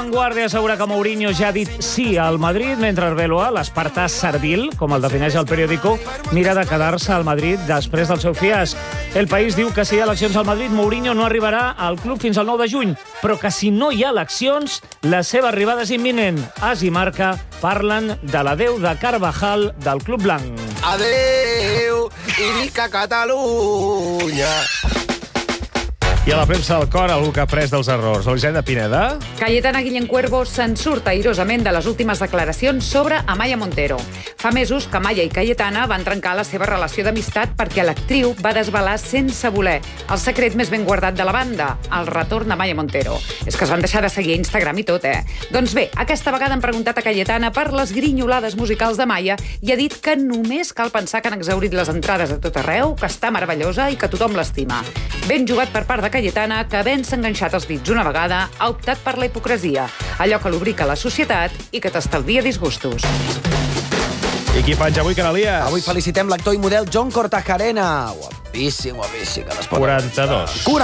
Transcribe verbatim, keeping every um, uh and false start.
Vanguardia assegura que Mourinho ja ha dit sí al Madrid, mentre Arbeloa, l'espartà servil, com el defineix el periòdico, mira de quedar-se al Madrid després del seu fiasc. El País diu que si hi ha eleccions al Madrid, Mourinho no arribarà al club fins al nou de juny, però que si no hi ha eleccions, la seva arribada és imminent. As i Marca parlen de l'adeu de Carvajal del club blanc. Adeu, i visca Catalunya. I a la premsa del cor, algú que ha pres dels errors. Elisenda Pineda? Cayetana Guillén Cuervo se'n surt airosament de les últimes declaracions sobre Amaya Montero. Fa mesos que Amaya i Cayetana van trencar la seva relació d'amistat perquè l'actriu va desvelar sense voler el secret més ben guardat de la banda, el retorn d'Amaya Montero. És que es van deixar de seguir a Instagram i tot, eh? Doncs bé, aquesta vegada han preguntat a Cayetana per les grinyolades musicals d'Amaya i ha dit que només cal pensar que han exhaurit les entrades a tot arreu, que està meravellosa i que tothom l'estima. Ben jugat per part de Cayetana, que havent-se enganxat els dits una vegada, ha optat per la hipocresia, allò que lubrica la societat i que t'estalvia disgustos. I qui penja avui, Canalies? Avui felicitem l'actor i model John Cortajarena. Guapíssim, guapíssim. quaranta-dos.